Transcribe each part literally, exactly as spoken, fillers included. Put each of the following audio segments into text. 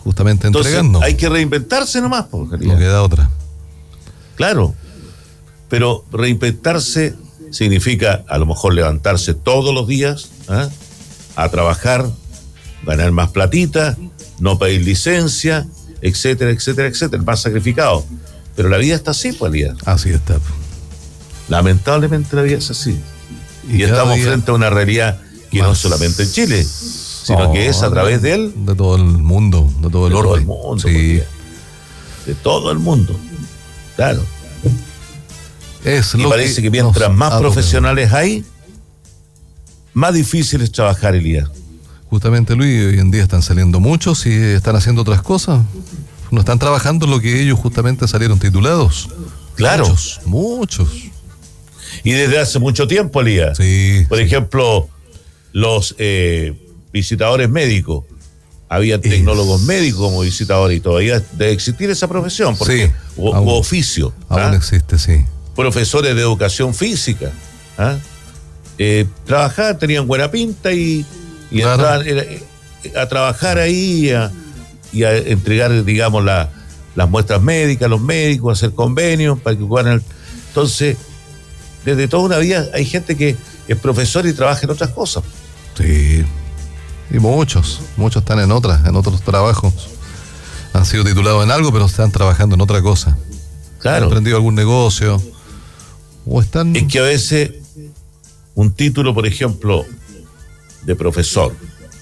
justamente Entonces, entregando. hay que reinventarse nomás, por No queda otra. Claro, pero reinventarse significa a lo mejor levantarse todos los días, ¿eh? a trabajar, ganar más platita, no pedir licencia, etcétera, etcétera, etcétera, más sacrificado. Pero la vida está así, pues, Elías. Así está. Lamentablemente la vida es así. Y, y estamos frente a una realidad que más... no solamente en Chile, sino no, que es a través de él. De todo el mundo, de todo el de orden. Todo el mundo, sí. De todo el mundo. Claro. Es y lo parece que, que mientras más profesionales hay, más difícil es trabajar, Elías. Justamente, Luis, hoy en día están saliendo muchos y están haciendo otras cosas. No están trabajando lo que ellos justamente salieron titulados. Claro. Muchos, muchos. Y desde hace mucho tiempo, Elías. Sí. Por sí. ejemplo, los eh, visitadores médicos. Había tecnólogos es... médicos como visitadores y todavía debe existir esa profesión. Porque, sí. o, aún, o oficio. Aún ¿ah? existe, sí. Profesores de educación física. ¿ah? Eh, trabajaban, tenían buena pinta y, y claro. entraban era, a trabajar ahí a, y a entregar, digamos, la, las muestras médicas, los médicos, hacer convenios para que puedan. El... Entonces, desde toda una vida hay gente que es profesor y trabaja en otras cosas. Sí. Y muchos, muchos están en otras, en otros trabajos. Han sido titulados en algo, pero están trabajando en otra cosa. Claro. Han emprendido algún negocio. O están. Es que a veces un título, por ejemplo, de profesor,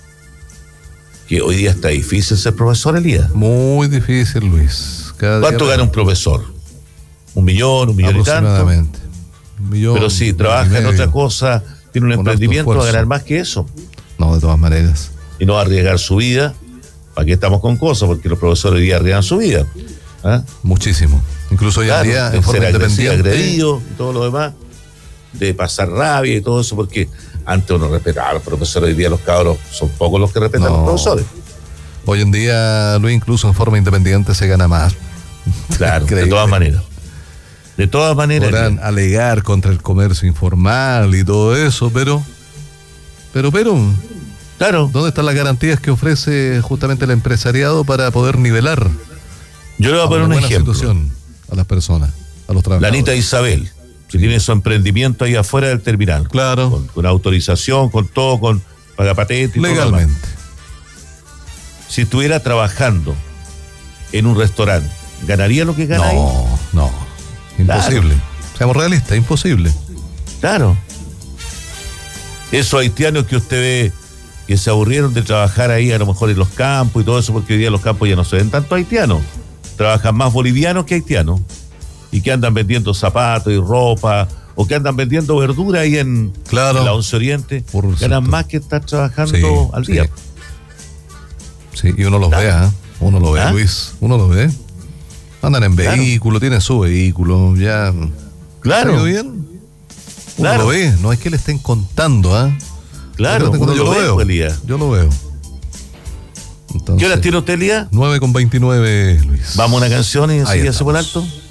que hoy día está difícil ser profesor, Elías. Muy difícil, Luis. Cada ¿Cuánto día gana un profesor? ¿Un millón, un millón y tanto? Aproximadamente. Un millón. Pero si trabaja en otra cosa, tiene un emprendimiento, va a ganar más que eso. No, de todas maneras. Y no va a arriesgar su vida. ¿Para qué estamos con cosas? Porque los profesores hoy día arriesgan su vida. ¿Ah? Muchísimo. Incluso hoy en claro, día, en forma independiente. Agredido y todo lo demás. De pasar rabia y todo eso, porque antes uno respetaba a los profesores, hoy día los cabros son pocos los que respetan no. a los profesores. Hoy en día, Luis, incluso en forma independiente se gana más. Claro, de todas maneras. De todas maneras. Podrán ya. alegar contra el comercio informal y todo eso, pero, pero, pero, claro. ¿dónde están las garantías que ofrece justamente el empresariado para poder nivelar? Yo le voy a poner un ejemplo. Situación a las personas, a los trabajadores. La Anita Isabel, que tiene su emprendimiento ahí afuera del terminal. Claro. Con, con autorización, con todo, con pagapatente y legalmente. todo. Si estuviera trabajando en un restaurante, ¿ganaría lo que gana no, ahí? No, no. Imposible. Claro. Seamos realistas, imposible. Claro. Esos haitianos que usted ve que se aburrieron de trabajar ahí a lo mejor en los campos y todo eso, porque hoy día los campos ya no se ven tanto haitianos. Trabajan más bolivianos que haitianos. Y que andan vendiendo zapatos y ropa, o que andan vendiendo verdura ahí en, claro. en la Once Oriente, Por ganan cierto. más que estar trabajando sí, al día. Sí. sí, y uno los claro. ve, ¿eh? Uno lo ve, ¿Ah? Luis, uno lo ve. Andan en claro. vehículo, tienen su vehículo, ya. Claro. ¿Está bien? Uno claro. lo ve, no es que le estén contando, ¿ah? ¿eh? Claro, uno yo lo, lo veo. Elías. Yo lo veo. Entonces, ¿qué horas tiene usted, Elías? nueve con veintinueve, Luis. Vamos a una canción y así ya se por alto.